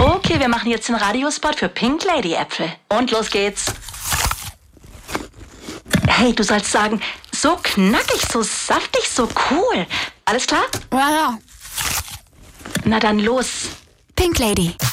Okay, wir machen jetzt den Radiospot für Pink Lady Äpfel. Und los geht's. Hey, du sollst sagen, so knackig, so saftig, so cool. Alles klar? Ja. Na dann los. Pink Lady.